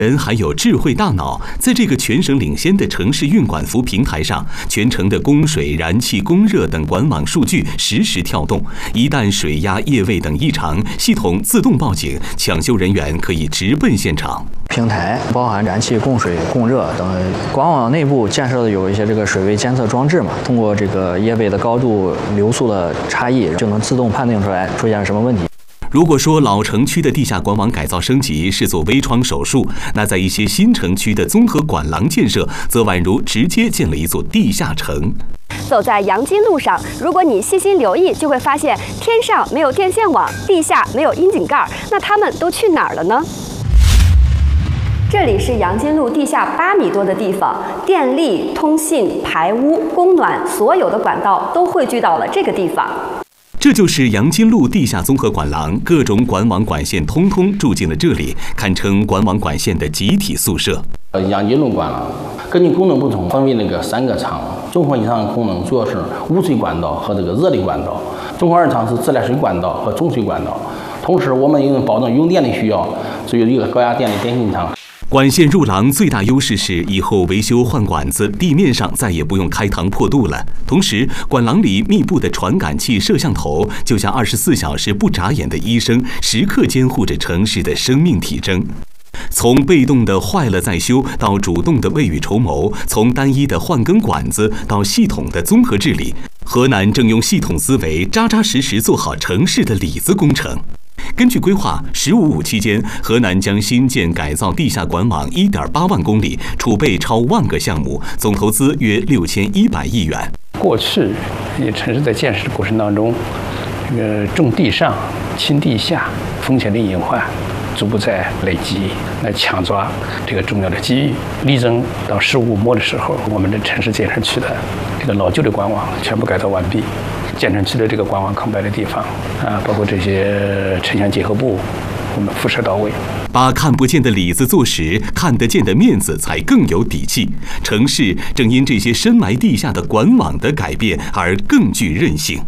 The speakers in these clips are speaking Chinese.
人还有智慧大脑，在这个全省领先的城市运管服平台上，全城的供水、燃气、供热等管网数据实时跳动。一旦水压、液位等异常，系统自动报警，抢修人员可以直奔现场。 平台包含燃气、供水、供热等，管网内部建设的有一些这个水位监测装置嘛，通过这个液位的高度、流速的差异，就能自动判定出来出现什么问题。 如果说老城区的地下管网改造升级是做微创手术，那在一些新城区的综合管廊建设，则宛如直接建了一座地下城。 走在杨金路上，如果你细心留意，就会发现天上没有电线网，地下没有窨井盖，那它们都去哪儿了呢？这里是杨金路地下8米多的地方，电力、通信、排污、供暖，所有的管道都汇聚到了这个地方。 这就是杨金路地下综合管廊，各种管网管线通通住进了这里，堪称管网管线的集体宿舍。 杨金路管廊根据功能不同，分为3个厂。综合以上的功能主要是污水管道和热力管道，综合2厂是自来水管道和中水管道。同时，我们因为保证用电的需要，所以有一个高压电力电信厂。 管线入廊最大优势是以后维修换管子，地面上再也不用开膛破肚了。同时，管廊里密布的传感器、摄像头，就像24小时不眨眼的医生，时刻监护着城市的生命体征。从被动的坏了再修到主动的未雨绸缪，从单一的换更管子到系统的综合治理，河南正用系统思维扎扎实实做好城市的里子工程。根据规划，“15+5”期间，河南将新建改造地下管网1.8万公里，储备超万个项目，总投资约6100亿元。 过去，城市在建设的过程当中，重地上、轻地下，风险的隐患逐步在累积，来抢抓这个重要的机遇。力争到15末的时候，我们的城市建设区的这个老旧的管网全部改造完毕。建成区的这个管网空白的地方包括这些城乡结合部，我们辐射到位， 把看不见的里子做实，看得见的面子才更有底气。城市正因这些深埋地下的管网的改变而更具韧性。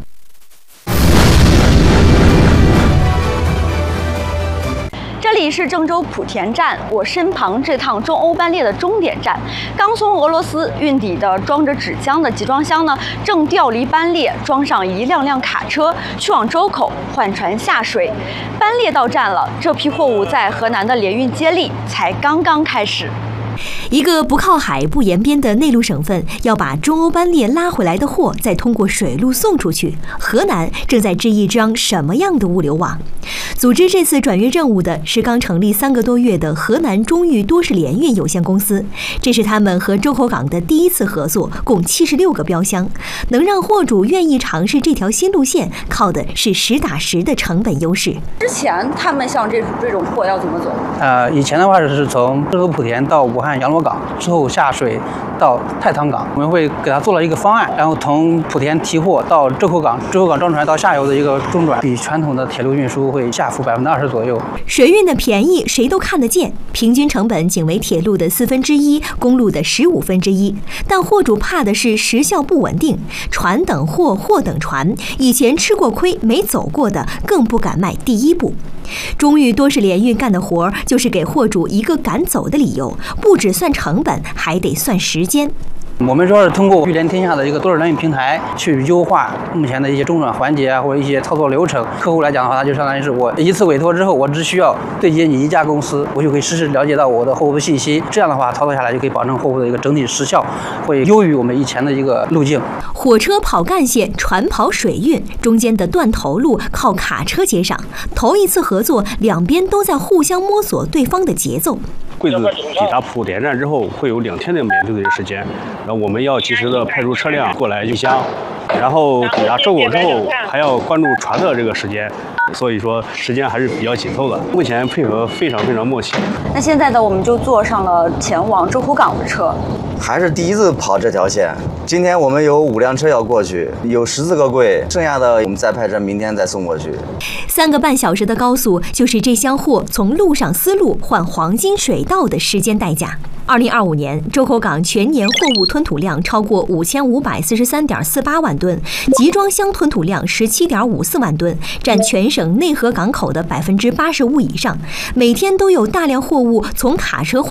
这里是郑州莆田站，我身旁这趟中欧班列的终点站。刚从俄罗斯运抵的装着纸浆的集装箱呢，正调离班列，装上一辆辆卡车，去往周口换船下水。班列到站了，这批货物在河南的联运接力才刚刚开始。 一个不靠海不沿边的内陆省份，要把中欧班列拉回来的货再通过水路送出去，河南正在织一张什么样的物流网？组织这次转运任务的是刚成立3个多月的河南中豫多式联运有限公司，这是他们和周口港的第一次合作，共76个标箱。能让货主愿意尝试这条新路线，靠的是实打实的成本优势。 之前他们像这种货要怎么走？ 以前的话是从郑州莆田到武汉阳逻港，之后下水到太仓港，我们会给他做了一个方案，然后从莆田提货到周口港，周口港装船到下游的一个中转，比传统的铁路运输会下浮20%左右。 水运的便宜谁都看得见，平均成本仅为铁路的1/4，公路的1/15。但货主怕的是时效不稳定，船等货，货等船，以前吃过亏没走过的更不敢迈第一步。中豫多式联运干的活就是给货主一个敢走的理由，不只算成本，还得算时间。 我们主要是通过聚联天下的一个多式联运平台去优化目前的一些中转环节或者一些操作流程。客户来讲的话，它就相当于是我一次委托之后，我只需要对接你一家公司，我就可以实时了解到我的货物的信息。这样的话，操作下来就可以保证货物的一个整体时效会优于我们以前的一个路径。 火车跑干线，船跑水运，中间的断头路靠卡车接上。头一次合作，两边都在互相摸索对方的节奏。 柜子抵达莆田站之后，会有2天的免费的时间，然后我们要及时的派出车辆过来运箱，然后抵达周口之后还要关注船的这个时间，所以说时间还是比较紧凑的。目前配合非常默契。 那现在呢，我们就坐上了前往周口港的车。 还是第一次跑这条线，今天我们有5辆车要过去，有14个柜，剩下的我们再派车，明天再送过去。 3个半小时的高速，就是这箱货从陆上丝路换黄金水道的时间代价。2025年，周口港全年货物吞吐量超过5543.48万吨，集装箱吞吐量17.54万吨，占全省内河港口的85%以上。每天都有大量货物从卡车换